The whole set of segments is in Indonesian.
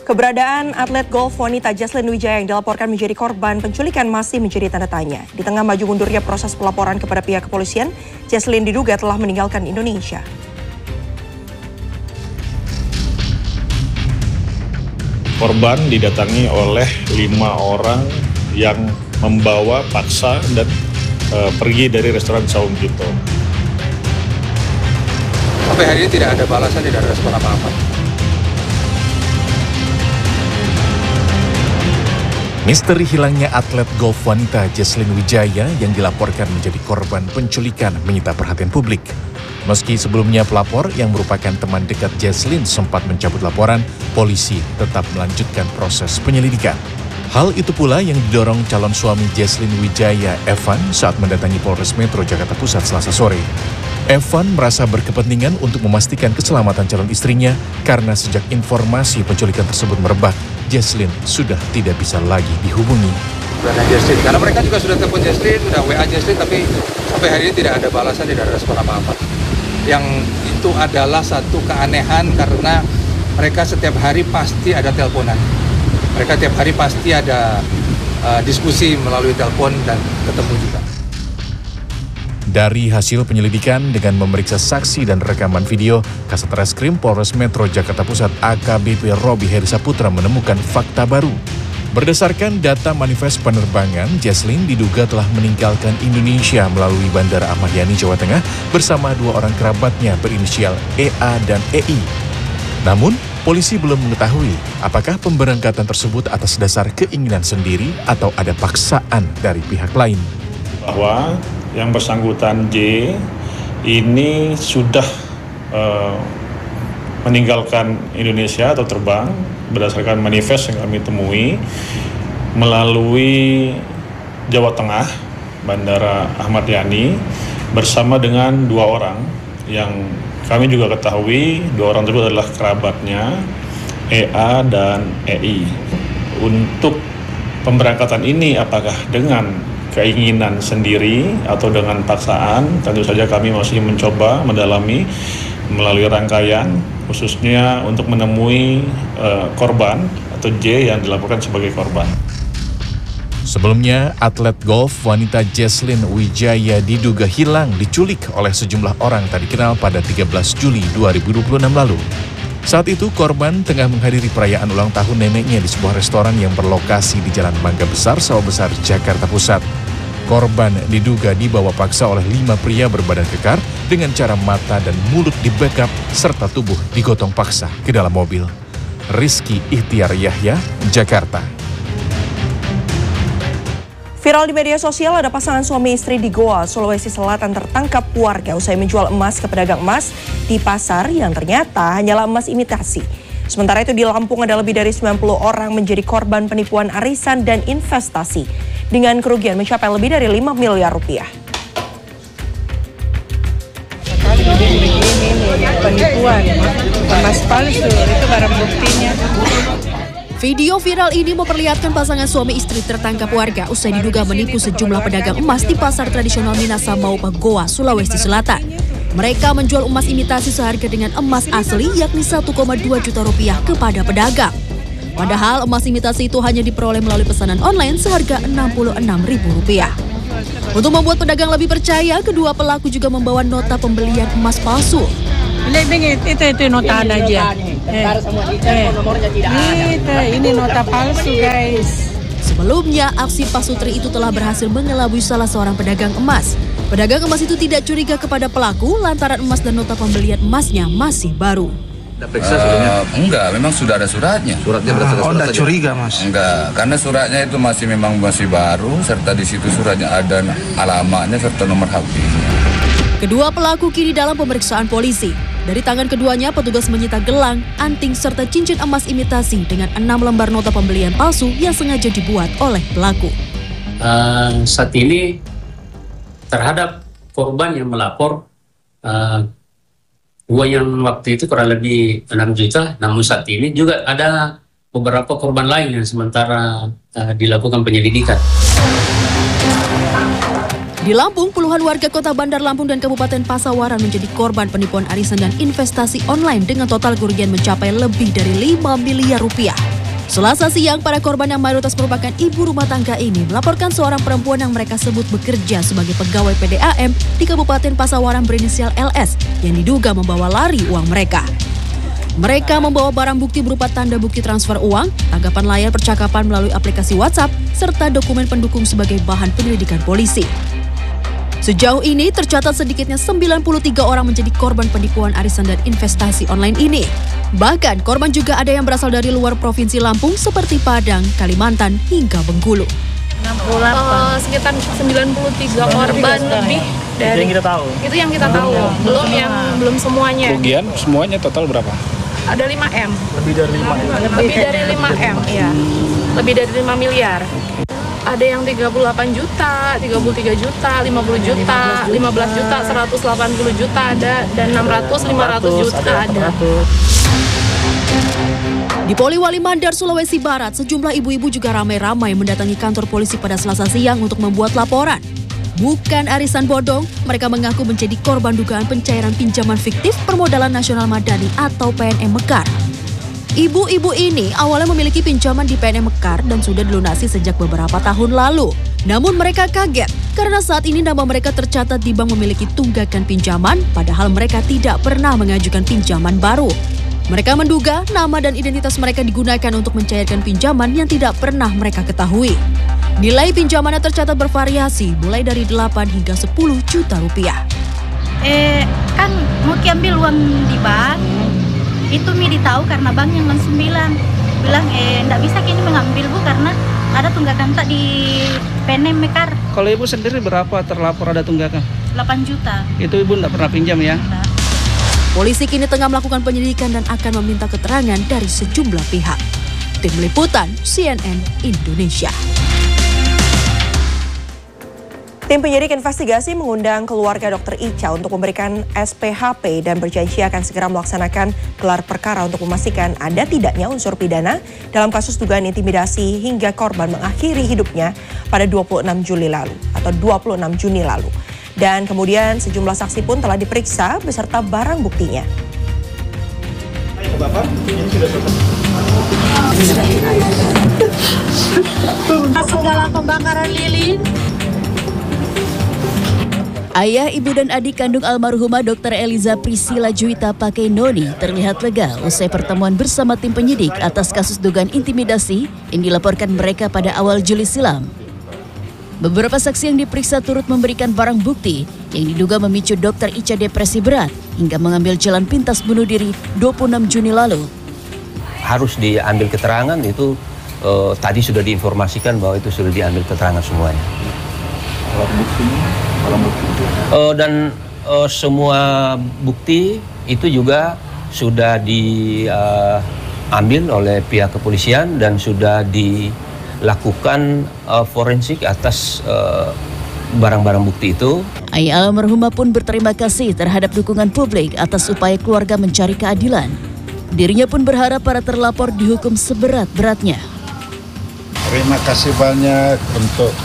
Keberadaan atlet golf wanita Jesslyn Wijaya yang dilaporkan menjadi korban penculikan masih menjadi tanda tanya. Di tengah maju mundurnya proses pelaporan kepada pihak kepolisian, Jesslyn diduga telah meninggalkan Indonesia. Korban didatangi oleh 5 orang yang membawa paksa dan pergi dari restoran Saung Gito. Sampai hari ini tidak ada balasan, tidak ada respon apa-apa. Misteri hilangnya atlet golf wanita Jesslyn Wijaya yang dilaporkan menjadi korban penculikan menyita perhatian publik. Meski sebelumnya pelapor yang merupakan teman dekat Jesslyn sempat mencabut laporan, polisi tetap melanjutkan proses penyelidikan. Hal itu pula yang didorong calon suami Jesslyn Wijaya, Evan, saat mendatangi Polres Metro Jakarta Pusat Selasa sore. Evan merasa berkepentingan untuk memastikan keselamatan calon istrinya karena sejak informasi penculikan tersebut merebak, Jesslyn sudah tidak bisa lagi dihubungi. Jesslyn, karena mereka juga sudah telepon Jesslyn, sudah WA Jesslyn, tapi sampai hari ini tidak ada balasan, tidak ada respon apa-apa. Yang itu adalah satu keanehan karena mereka setiap hari pasti ada teleponan. Mereka setiap hari pasti ada diskusi melalui telepon dan ketemu juga. Dari hasil penyelidikan dengan memeriksa saksi dan rekaman video, Kasat Reskrim Polres Metro Jakarta Pusat AKBP Robi Heri Saputra menemukan fakta baru. Berdasarkan data manifest penerbangan, Jesslyn diduga telah meninggalkan Indonesia melalui Bandara Ahmad Yani, Jawa Tengah bersama 2 orang kerabatnya berinisial EA dan EI. Namun, polisi belum mengetahui apakah pemberangkatan tersebut atas dasar keinginan sendiri atau ada paksaan dari pihak lain. Bahwa yang bersangkutan J ini sudah meninggalkan Indonesia atau terbang berdasarkan manifest yang kami temui melalui Jawa Tengah, Bandara Ahmad Yani, bersama dengan 2 orang yang kami juga ketahui 2 orang tersebut adalah kerabatnya EA dan EI. Untuk pemberangkatan ini apakah dengan keinginan sendiri atau dengan paksaan, tentu saja kami masih mencoba mendalami melalui rangkaian, khususnya untuk menemui korban atau J yang dilaporkan sebagai korban. Sebelumnya, atlet golf wanita Jesslyn Wijaya diduga hilang diculik oleh sejumlah orang tak dikenal pada 13 Juli 2026 lalu. Saat itu, korban tengah menghadiri perayaan ulang tahun neneknya di sebuah restoran yang berlokasi di Jalan Mangga Besar, Sawah Besar, Jakarta Pusat. Korban diduga dibawa paksa oleh 5 pria berbadan kekar dengan cara mata dan mulut dibekap serta tubuh digotong paksa ke dalam mobil. Rizky Ihtiar Yahya, Jakarta. Viral di media sosial, ada pasangan suami istri di Goa, Sulawesi Selatan tertangkap warga usai menjual emas ke pedagang emas di pasar yang ternyata hanyalah emas imitasi. Sementara itu di Lampung ada lebih dari 90 orang menjadi korban penipuan arisan dan investasi dengan kerugian mencapai lebih dari 5 miliar rupiah. Penipuan, emas palsu, itu barang buktinya. Video viral ini memperlihatkan pasangan suami istri tertangkap warga usai diduga menipu sejumlah pedagang emas di pasar tradisional Minasa Maupa, Goa, Sulawesi Selatan. Mereka menjual emas imitasi seharga dengan emas asli yakni 1,2 juta rupiah kepada pedagang. Padahal emas imitasi itu hanya diperoleh melalui pesanan online seharga Rp66.000. Untuk membuat pedagang lebih percaya, kedua pelaku juga membawa nota pembelian emas palsu. Itu nota ada aja. Ini nota palsu, guys. Sebelumnya, aksi pasutri itu telah berhasil mengelabui salah seorang pedagang emas. Pedagang emas itu tidak curiga kepada pelaku lantaran emas dan nota pembelian emasnya masih baru. Enggak, memang sudah ada suratnya. Suratnya berdasarkan surat saja. Curiga, Mas? Enggak, karena suratnya itu masih baru, serta di situ suratnya ada alamatnya serta nomor HP. Kedua pelaku kini dalam pemeriksaan polisi. Dari tangan keduanya, petugas menyita gelang, anting, serta cincin emas imitasi dengan 6 lembar nota pembelian palsu yang sengaja dibuat oleh pelaku. Saat ini terhadap korban yang melapor, uang yang waktu itu kurang lebih 6 juta, namun saat ini juga ada beberapa korban lain yang sementara dilakukan penyelidikan. Di Lampung, puluhan warga kota Bandar Lampung dan Kabupaten Pasawaran menjadi korban penipuan arisan dan investasi online dengan total kerugian mencapai lebih dari 5 miliar rupiah. Selasa siang, para korban yang mayoritas merupakan ibu rumah tangga ini melaporkan seorang perempuan yang mereka sebut bekerja sebagai pegawai PDAM di Kabupaten Pasawaran berinisial LS yang diduga membawa lari uang mereka. Mereka membawa barang bukti berupa tanda bukti transfer uang, tanggapan layar percakapan melalui aplikasi WhatsApp, serta dokumen pendukung sebagai bahan penyelidikan polisi. Sejauh ini tercatat sedikitnya 93 orang menjadi korban penipuan arisan dan investasi online ini. Bahkan korban juga ada yang berasal dari luar Provinsi Lampung seperti Padang, Kalimantan, hingga Bengkulu. Sekitar 93 korban lebih dari itu yang kita tahu. Belum semuanya. Kerugian semuanya total berapa? Ada 5M. Lebih dari 5M, ya. Lebih dari 5 miliar. Ada yang 38 juta, 33 juta, 50 juta, 15 juta, 180 juta ada, dan 600, 500 juta ada. Di Poliwali Mandar, Sulawesi Barat, sejumlah ibu-ibu juga ramai-ramai mendatangi kantor polisi pada Selasa siang untuk membuat laporan. Bukan arisan bodong, mereka mengaku menjadi korban dugaan pencairan pinjaman fiktif Permodalan Nasional Madani atau PNM Mekar. Ibu-ibu ini awalnya memiliki pinjaman di PNM Mekar dan sudah dilunasi sejak beberapa tahun lalu. Namun mereka kaget karena saat ini nama mereka tercatat di bank memiliki tunggakan pinjaman, padahal mereka tidak pernah mengajukan pinjaman baru. Mereka menduga nama dan identitas mereka digunakan untuk mencairkan pinjaman yang tidak pernah mereka ketahui. Nilai pinjamannya tercatat bervariasi mulai dari 8 hingga 10 juta rupiah. Kan mau ambil uang di bank, itu ditahu karena bank yang langsung bilang enggak bisa kini mengambil Bu karena ada tunggakan tak di PNM Mekar. Kalau Ibu sendiri berapa terlapor ada tunggakan? 8 juta. Itu Ibu enggak pernah pinjam ya? Enggak. Polisi kini tengah melakukan penyelidikan dan akan meminta keterangan dari sejumlah pihak. Tim Liputan CNN Indonesia. Tim penyidik investigasi mengundang keluarga Dr. Ica untuk memberikan SPHP dan berjanji akan segera melaksanakan gelar perkara untuk memastikan ada tidaknya unsur pidana dalam kasus dugaan intimidasi hingga korban mengakhiri hidupnya pada 26 Juni lalu. Dan kemudian sejumlah saksi pun telah diperiksa beserta barang buktinya. Segala pembakaran lilin. Ayah, ibu dan adik kandung almarhumah Dr. Eliza Priscilla Juwita Pakenoni terlihat lega usai pertemuan bersama tim penyidik atas kasus dugaan intimidasi yang dilaporkan mereka pada awal Juli silam. Beberapa saksi yang diperiksa turut memberikan barang bukti yang diduga memicu Dr. Ica depresi berat hingga mengambil jalan pintas bunuh diri 26 Juni lalu. Harus diambil keterangan itu tadi sudah diinformasikan bahwa itu sudah diambil keterangan semuanya. Dan semua bukti itu juga sudah diambil oleh pihak kepolisian dan sudah dilakukan forensik atas barang-barang bukti itu. Ayah almarhumah pun berterima kasih terhadap dukungan publik atas upaya keluarga mencari keadilan. Dirinya pun berharap para terlapor dihukum seberat-beratnya. Terima kasih banyak untuk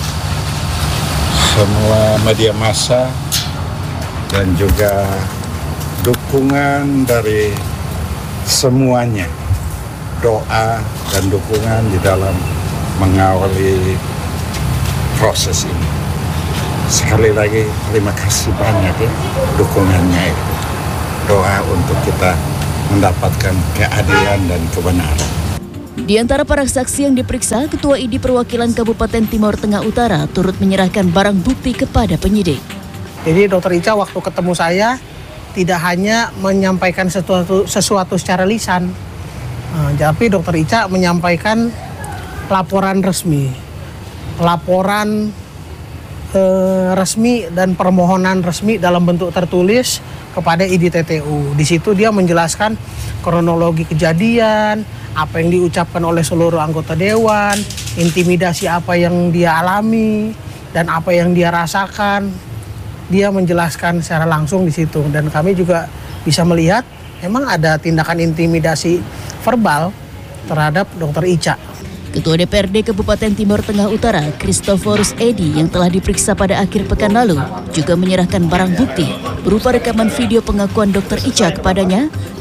semua media massa dan juga dukungan dari semuanya, doa dan dukungan di dalam mengawali proses ini. Sekali lagi terima kasih banyak ya dukungannya itu. Doa untuk kita mendapatkan keadilan dan kebenaran. Di antara para saksi yang diperiksa, Ketua ID Perwakilan Kabupaten Timur Tengah Utara turut menyerahkan barang bukti kepada penyidik. Jadi Dr. Ica waktu ketemu saya tidak hanya menyampaikan sesuatu secara lisan, tapi Dr. Ica menyampaikan laporan resmi, resmi dan permohonan resmi dalam bentuk tertulis kepada IDTTU. Di situ dia menjelaskan kronologi kejadian, apa yang diucapkan oleh seluruh anggota dewan, intimidasi apa yang dia alami, dan apa yang dia rasakan. Dia menjelaskan secara langsung di situ. Dan kami juga bisa melihat memang ada tindakan intimidasi verbal terhadap Dr. Ica. Ketua DPRD Kabupaten Timur Tengah Utara, Christophorus Edi, yang telah diperiksa pada akhir pekan lalu, juga menyerahkan barang bukti berupa rekaman video pengakuan Dr. Ica kepadanya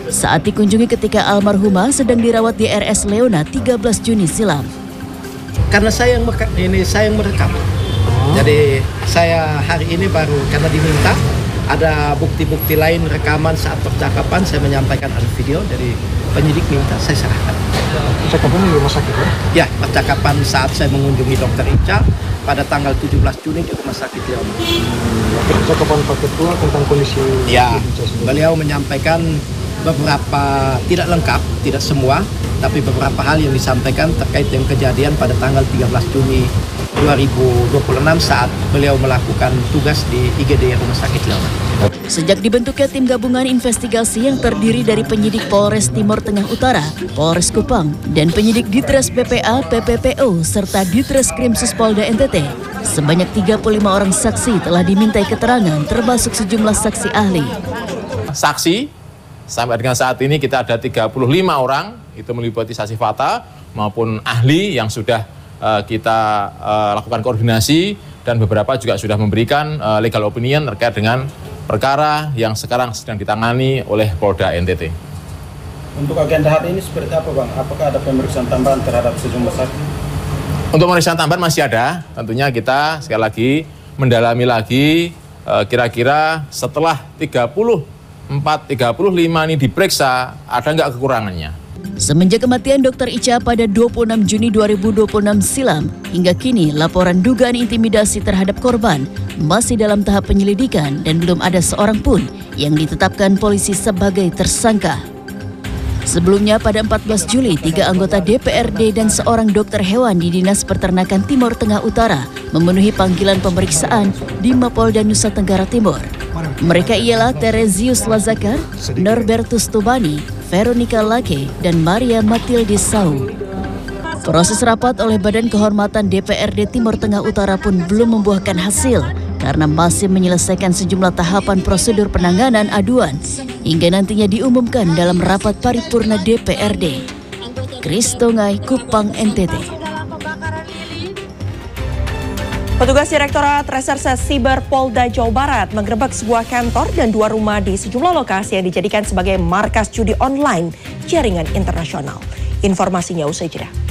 saat dikunjungi ketika almarhumah sedang dirawat di RS Leona 13 Juni silam. Karena saya yang merekam. Jadi saya hari ini baru karena diminta ada bukti-bukti lain rekaman saat percakapan, saya menyampaikan ada video dari penyidik minta saya serahkan. Percakapan di rumah sakit ya? Ya, percakapan saat saya mengunjungi Dr. Ica pada tanggal 17 Juni di rumah sakit Leona. Percakapan Pak Ketua tentang kondisi. Ya, beliau menyampaikan beberapa, tidak lengkap, tidak semua, tapi beberapa hal yang disampaikan terkait dengan kejadian pada tanggal 13 Juni 2026 saat beliau melakukan tugas di IGD Rumah Sakit Leona. Sejak dibentuknya tim gabungan investigasi yang terdiri dari penyidik Polres Timur Tengah Utara, Polres Kupang, dan penyidik Ditres PPA, PPPO, serta Ditres Krimsus Polda NTT, sebanyak 35 orang saksi telah dimintai keterangan termasuk sejumlah saksi ahli. Saksi sampai dengan saat ini kita ada 35 orang, itu meliputi saksi fakta maupun ahli yang sudah kita lakukan koordinasi dan beberapa juga sudah memberikan legal opinion terkait dengan perkara yang sekarang sedang ditangani oleh Polda NTT. Untuk agenda hari ini seperti apa Bang? Apakah ada pemeriksaan tambahan terhadap sejumlah saksi? Untuk pemeriksaan tambahan masih ada, tentunya kita sekali lagi mendalami lagi kira-kira setelah 35 ini diperiksa, ada nggak kekurangannya. Semenjak kematian Dr. Ica pada 26 Juni 2026 silam, hingga kini laporan dugaan intimidasi terhadap korban masih dalam tahap penyelidikan dan belum ada seorang pun yang ditetapkan polisi sebagai tersangka. Sebelumnya pada 14 Juli, 3 anggota DPRD dan seorang dokter hewan di Dinas Peternakan Timur Tengah Utara memenuhi panggilan pemeriksaan di Mapolda Nusa Tenggara Timur. Mereka ialah Terezius Lazakar, Norbertus Tubani, Veronica Lake, dan Maria Matilde Sau. Proses rapat oleh Badan Kehormatan DPRD Timur Tengah Utara pun belum membuahkan hasil karena masih menyelesaikan sejumlah tahapan prosedur penanganan aduan hingga nantinya diumumkan dalam rapat paripurna DPRD. Kristongai, Kupang, NTT. Petugas Direktorat Reserse Siber Polda Jawa Barat menggerebek sebuah kantor dan 2 rumah di sejumlah lokasi yang dijadikan sebagai markas judi online jaringan internasional. Informasinya usai jeda.